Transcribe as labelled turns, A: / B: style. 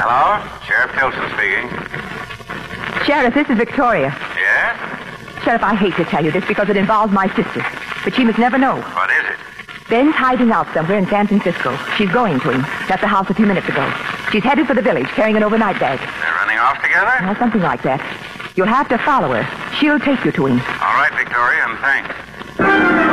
A: Hello? Sheriff Tilson speaking.
B: Sheriff, this is Victoria.
A: Yes?
B: Sheriff, I hate to tell you this because it involves my sister. But she must never know.
A: What is it?
B: Ben's hiding out somewhere in San Francisco. She's going to him. Left the house a few minutes ago. She's headed for the village, carrying an overnight bag.
A: They're running off together?
B: Well, something like that. You'll have to follow her. She'll take you to him.
A: All right, Victoria, and thanks.